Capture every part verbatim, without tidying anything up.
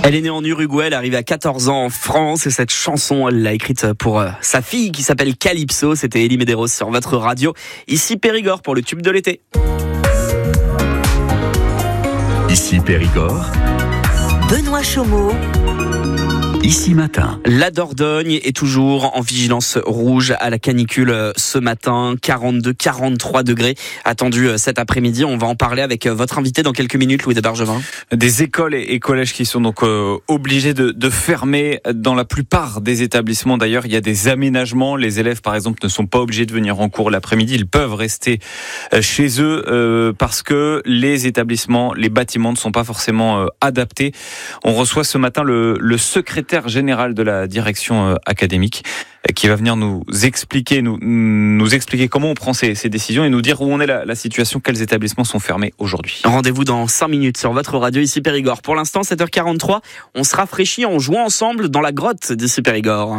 Elle est née en Uruguay, elle est arrivée à quatorze ans en France et cette chanson, elle l'a écrite pour euh, sa fille qui s'appelle Calypso. C'était Elie Medeiros sur votre radio. Ici Périgord pour le tube de l'été. Ici Périgord. Benoît Chaumeau. Ici Matin. La Dordogne est toujours en vigilance rouge à la canicule ce matin. quarante-deux à quarante-trois degrés attendus cet après-midi. On va en parler avec votre invité dans quelques minutes, Louis de Bergevin. Des écoles et collèges qui sont donc euh, obligés de, de fermer dans la plupart des établissements. D'ailleurs, il y a des aménagements. Les élèves, par exemple, ne sont pas obligés de venir en cours l'après-midi. Ils peuvent rester chez eux euh, parce que les établissements, les bâtiments ne sont pas forcément euh, adaptés. On reçoit ce matin le, le secrétaire général de la direction euh, académique euh, qui va venir nous expliquer, nous, nous expliquer comment on prend ces, ces décisions et nous dire où on est la, la situation, quels établissements sont fermés aujourd'hui. Rendez-vous dans cinq minutes sur votre radio ici Périgord. Pour l'instant, sept heures quarante-trois, on se rafraîchit en jouant ensemble dans la grotte d'ici Périgord.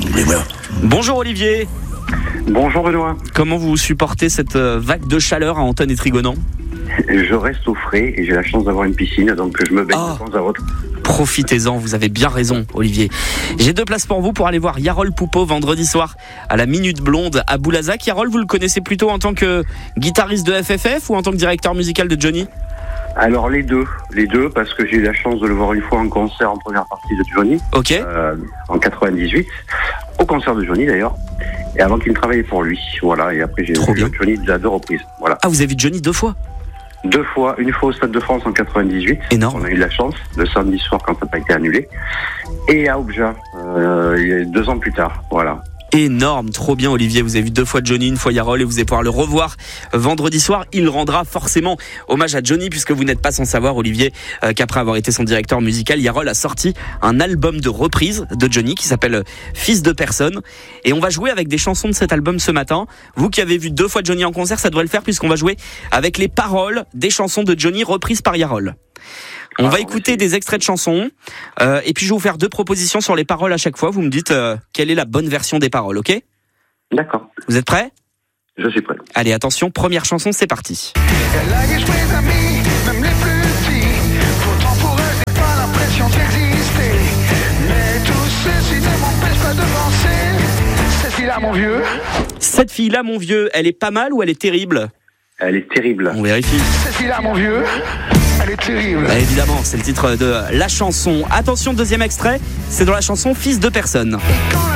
Bonjour Olivier. Bonjour Benoît. Comment vous supportez cette vague de chaleur à Antonne et Trigonan ? Je reste au frais et j'ai la chance d'avoir une piscine, donc je me baigne oh. de temps à autre. Profitez-en, vous avez bien raison, Olivier. J'ai deux places pour vous pour aller voir Yarol Poupeau vendredi soir à la Minute Blonde à Boulazac. Yarol, vous le connaissez plutôt en tant que guitariste de F F F ou en tant que directeur musical de Johnny ? Alors les deux, les deux, parce que j'ai eu la chance de le voir une fois en concert en première partie de Johnny, ok, euh, en quatre-vingt-dix-huit, au concert de Johnny d'ailleurs, et avant qu'il ne travaillait pour lui, voilà, et après j'ai Trop vu bien. Johnny à deux reprises, voilà. Ah, vous avez vu Johnny deux fois ? Deux fois, une fois au Stade de France en quatre-vingt-dix-huit, énorme. On a eu de la chance, le samedi soir quand ça n'a pas été annulé, et à Obja, euh, il y a deux ans plus tard, voilà. Énorme, trop bien Olivier, vous avez vu deux fois Johnny, une fois Yarol et vous allez pouvoir le revoir vendredi soir. Il rendra forcément hommage à Johnny puisque vous n'êtes pas sans savoir Olivier euh, qu'après avoir été son directeur musical, Yarol a sorti un album de reprise de Johnny qui s'appelle Fils de personne et on va jouer avec des chansons de cet album ce matin. Vous qui avez vu deux fois Johnny en concert, ça devrait le faire puisqu'on va jouer avec les paroles des chansons de Johnny reprises par Yarol. On va écouter des extraits de chansons euh, et puis je vais vous faire deux propositions sur les paroles à chaque fois. Vous me dites euh, quelle est la bonne version des paroles, ok ? D'accord. Vous êtes prêts ? Je suis prêt. Allez, attention, première chanson, c'est parti. Elle agace mes amis, même les plus petits. Pourtant pour eux, j'ai pas l'impression d'exister. Mais tout ceci ne m'empêche pas de penser. Cette fille-là, mon vieux. Cette fille-là, mon vieux, elle est pas mal ou elle est terrible ? Elle est terrible. On vérifie. Cette fille-là, mon vieux. Elle est terrible. Bah, évidemment, c'est le titre de la chanson. Attention, deuxième extrait, c'est dans la chanson Fils de personne.